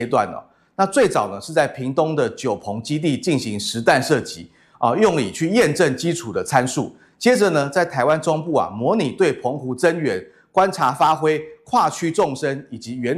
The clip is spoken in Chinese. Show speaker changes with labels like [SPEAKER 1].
[SPEAKER 1] 阶段哦。那最早呢是在屏东的九鹏基地进行实弹射击用以去验证基础的参数。接着呢，在台湾中部模拟对澎湖增援、观察发挥、跨区纵深以及原